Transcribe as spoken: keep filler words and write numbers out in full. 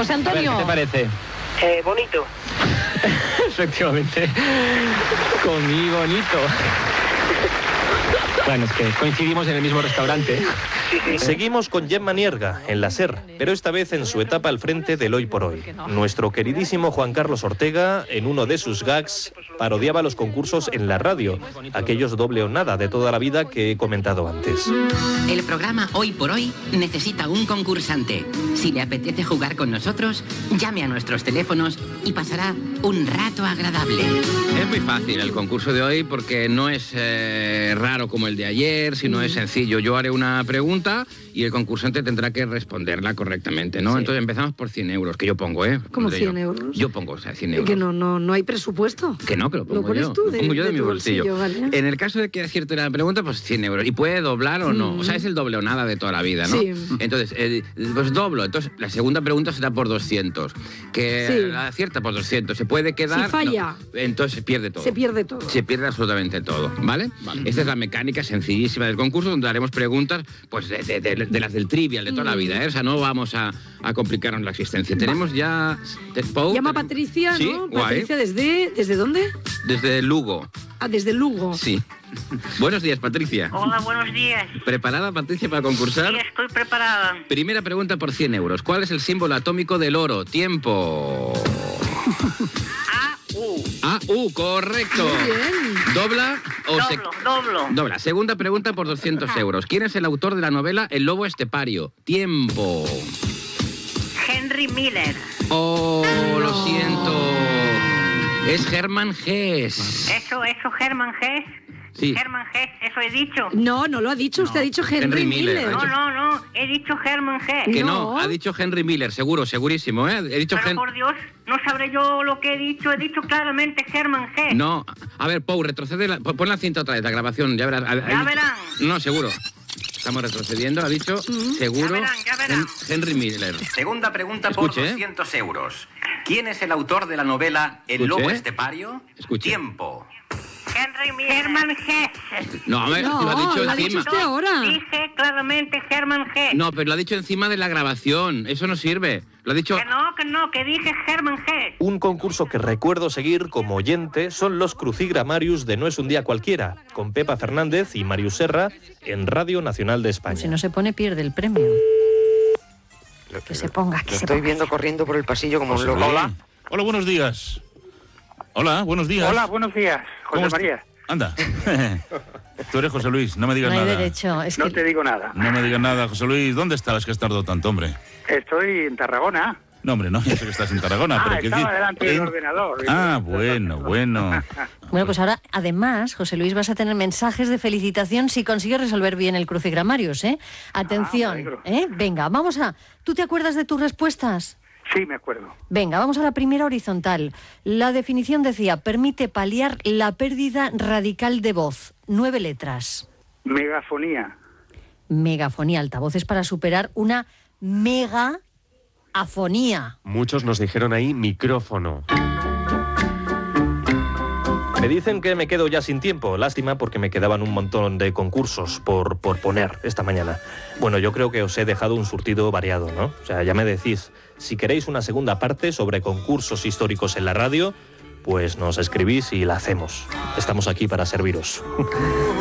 José Antonio. A ver, ¿qué te parece? Eh, bonito. Efectivamente. Con mi bonito. Bueno, es que coincidimos en el mismo restaurante. Sí, sí. Seguimos con Gemma Nierga, en la SER, pero esta vez en su etapa al frente del Hoy por Hoy. Nuestro queridísimo Juan Carlos Ortega, en uno de sus gags, parodiaba los concursos en la radio, aquellos doble o nada de toda la vida que he comentado antes. El programa Hoy por Hoy necesita un concursante. Si le apetece jugar con nosotros, llame a nuestros teléfonos y pasará un rato agradable. Es muy fácil el concurso de hoy porque no es eh, raro como el de ayer, sino mm. es sencillo. Yo haré una pregunta y el concursante tendrá que responderla correctamente, ¿no? Sí. Entonces empezamos por cien euros, que yo pongo, ¿eh? ¿Cómo cien euros? Yo pongo, o sea, cien euros. Que no, no, no hay presupuesto. Que no, que lo pongo ¿Lo pones yo. tú de, lo pongo yo de, de mi tu bolsillo. bolsillo, ¿vale? En el caso de que acierte la pregunta, pues cien euros. Y puede doblar o no. Mm. O sea, es el doble o nada de toda la vida, ¿no? Sí. Entonces, eh, pues doblo. Entonces, la segunda pregunta será por doscientos. Que sí. acierta por doscientos. Se puede quedar... Si falla. No. Entonces se pierde todo. Se pierde todo. Se pierde absolutamente todo, ¿vale? Vale. Esta es la mecánica sencillísima del concurso, donde haremos preguntas pues de, de, de, de las del trivial, de toda mm. la vida, ¿eh? O sea, no vamos a, a complicarnos la existencia. Tenemos ya... Pau, Llama tenemos... Patricia, ¿Sí? ¿no? Guay. Patricia, ¿desde, ¿desde dónde? Desde Lugo. Ah, desde Lugo. Sí. Buenos días, Patricia. Hola, buenos días. ¿Preparada, Patricia, para concursar? Sí, estoy preparada. Primera pregunta por cien euros. ¿Cuál es el símbolo atómico del oro? Tiempo. A U. A U, correcto. Muy bien. ¿Dobla o Doblo, se... doblo. Dobla. Segunda pregunta por doscientos euros. ¿Quién es el autor de la novela El lobo estepario? Tiempo. Henry Miller. Oh, lo siento. Es Hermann Hesse. Eso, eso, Hermann Hesse. Sí. Hermann Hesse, eso he dicho. No, no lo ha dicho. Usted ha dicho Henry, Henry Miller. Miller. No, no, no, he dicho Hermann Hesse. Que No. no, ha dicho Henry Miller, seguro, segurísimo, ¿eh? He dicho Pero Hen... por Dios, no sabré yo lo que he dicho. He dicho claramente Hermann Hesse. No, a ver, Pau, retrocede, la... pon la cinta otra vez, la grabación, ya verás. Ya verán. No, seguro. Estamos retrocediendo, ha dicho, Mm. seguro, Ya verán, ya verán. Hen- Henry Miller. Segunda pregunta Escuche, por ¿eh? doscientos euros. ¿Quién es el autor de la novela El Escuche, lobo ¿eh? estepario? Escuche. Tiempo. Henry Miller. Hermann Hesse. No, a ver, No, lo ha dicho lo ha dicho encima. usted ahora. Dije claramente Hermann Hesse. No, pero lo ha dicho encima de la grabación, eso no sirve. Lo ha dicho... Que no, que no, que dije Hermann Hesse. Un concurso que recuerdo seguir como oyente son los Crucigramarius de No es un día cualquiera, con Pepa Fernández y Marius Serra en Radio Nacional de España. Si no se pone, pierde el premio. Que se ponga, que Lo se estoy ponga. viendo corriendo por el pasillo como un loco. Hola. Hola, buenos días. Hola, buenos días. Hola, buenos días, ¿Cómo José est- María. Anda. Tú eres José Luis, no me digas No hay nada. derecho. Es No que... te digo nada. No me digas nada, José Luis. ¿Dónde estabas que has tardado tanto, hombre? Estoy en Tarragona. No, hombre, no, ya sé que estás en Tarragona, Ah, pero quiero estaba decir... delante del en- ordenador. Ah, bueno, bueno. Bueno, pues ahora, además, José Luis, vas a tener mensajes de felicitación si consigues resolver bien el Crucigramarius, ¿eh? Atención, alegro. ¿eh? Venga, vamos a... ¿Tú te acuerdas de tus respuestas? Sí, me acuerdo. Venga, vamos a la primera horizontal. La definición decía, permite paliar la pérdida radical de voz. Nueve letras. Megafonía. Megafonía, altavoces para superar una megafonía. Muchos nos dijeron ahí micrófono. Me dicen que me quedo ya sin tiempo. Lástima porque me quedaban un montón de concursos por, por poner esta mañana. Bueno, yo creo que os he dejado un surtido variado, ¿no? O sea, ya me decís, si queréis una segunda parte sobre concursos históricos en la radio, pues nos escribís y la hacemos. Estamos aquí para serviros.